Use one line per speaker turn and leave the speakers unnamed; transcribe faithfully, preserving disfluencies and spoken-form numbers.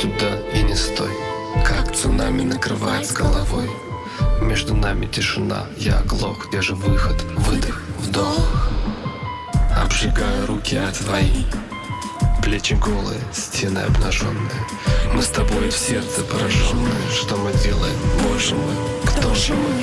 туда и не стой. Как цунами накрывает с головой. Между нами тишина, я оглох. Где же выход? Выдох, вдох. Обжигаю руки от твои. Плечи голые, стены обнаженные. Мы с тобой в сердце пораженные. Что мы делаем, боже мой, кто же мы?